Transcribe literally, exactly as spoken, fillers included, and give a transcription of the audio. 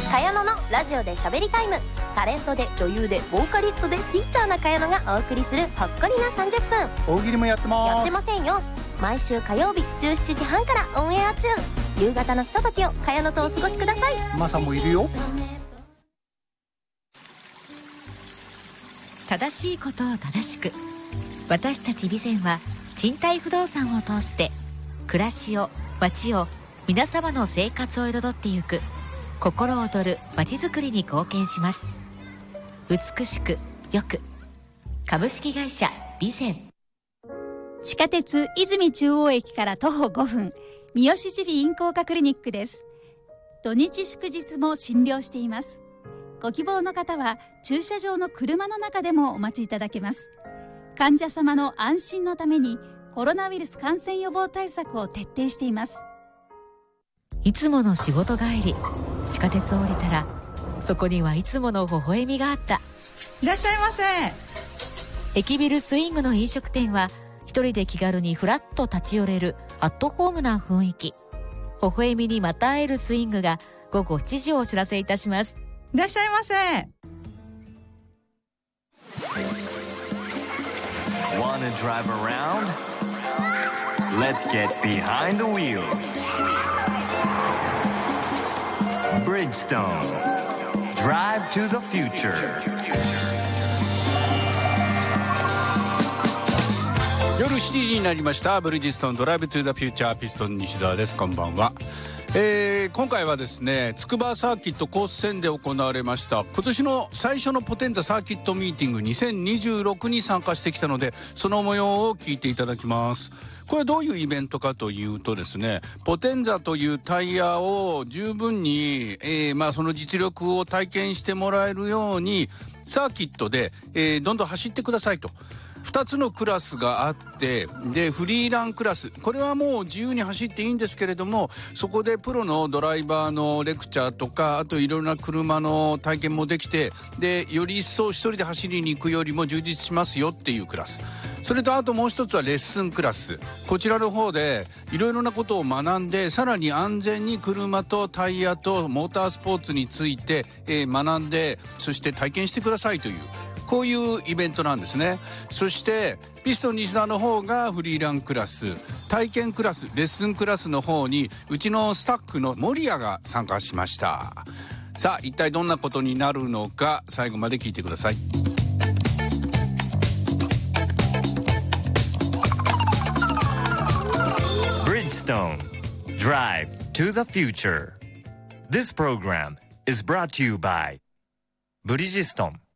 茅野のラジオで喋りタイム。タレントで女優でボーカリストでティーチャーな茅野がお送りするほっこりなさんじゅっぷん。 大喜利もやってます。 やってませんよ。毎週火曜日じゅうしちじはんからオンエア中。夕方のひとときを茅野とお過ごしください。 マサもいるよ。 正しいことを正しく、私たち備前は賃貸不動産を通して暮らしを、街を、皆様の生活を彩ってゆく心躍る街づくりに貢献します。美しくよく、株式会社備前。 地下鉄泉中央駅から徒歩ごふん、三好耳鼻咽喉科クリニックです。土日祝日も診療しています。ご希望の方は駐車場の車の中でもお待ちいただけます。患者様の安心のためにコロナウイルス感染予防対策を徹底しています。 いつもの仕事帰り、地下鉄を降りたらそこにはいつもの微笑みがあった。 いらっしゃいませ。 駅ビルスイングの飲食店は一人で気軽にフラッと立ち寄れるアットホームな雰囲気。微笑みにまた会えるスイングがごごしちじをお知らせいたします。 いらっしゃいませ。 Wanna drive around? Let's get behind the wheels. Bridgestone. Drive to the future. 夜しちじになりました。ブリヂストンドライブトゥザフューチャー、ピストン西澤です。こんばんは。えー、今回はですね、筑波サーキットコース線で行われました今年の最初のポテンザサーキットミーティングにせんにじゅうろくに参加してきたので、その模様を聞いていただきます。これはどういうイベントかというとですね、ポテンザというタイヤを十分に、えー、まあその実力を体験してもらえるようにサーキットで、えー、どんどん走ってくださいと。ふたつのクラスがあって、でフリーランクラス、これはもう自由に走っていいんですけれども、そこでプロのドライバーのレクチャーとか、あといろいろな車の体験もできて、でより一層一人で走りに行くよりも充実しますよっていうクラス。それとあともう一つはレッスンクラス。こちらの方でいろいろなことを学んで、さらに安全に車とタイヤとモータースポーツについて、えー、学んで、そして体験してくださいという、こういうイベントなんですね。そしてピストン西澤の方がフリーランクラス、体験クラス、レッスンクラスの方にうちのスタッフの森谷が参加しました。さあ一体どんなことになるのか、最後まで聞いてください。 Bridgestone. Drive to the future. This program is brought to you by Bridgestone.